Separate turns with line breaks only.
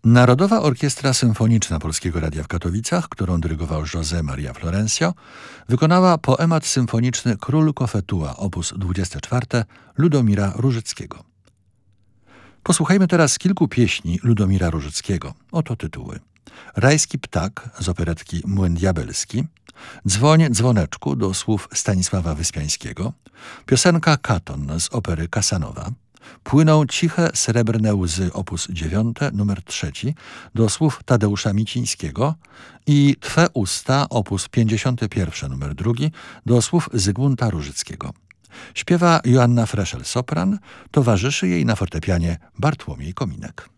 Narodowa Orkiestra Symfoniczna Polskiego Radia w Katowicach, którą dyrygował José María Florencio, wykonała poemat symfoniczny Król Kofetua op. 24 Ludomira Różyckiego. Posłuchajmy teraz kilku pieśni Ludomira Różyckiego. Oto tytuły. Rajski ptak z operetki Młyn Diabelski, Dzwoń dzwoneczku do słów Stanisława Wyspiańskiego, piosenka Katon z opery Kasanowa, Płyną ciche srebrne łzy op. 9 nr 3 do słów Tadeusza Micińskiego i Twe usta op. 51 nr 2 do słów Zygmunta Różyckiego. Śpiewa Joanna Freszel-Sopran, towarzyszy jej na fortepianie Bartłomiej Kominek.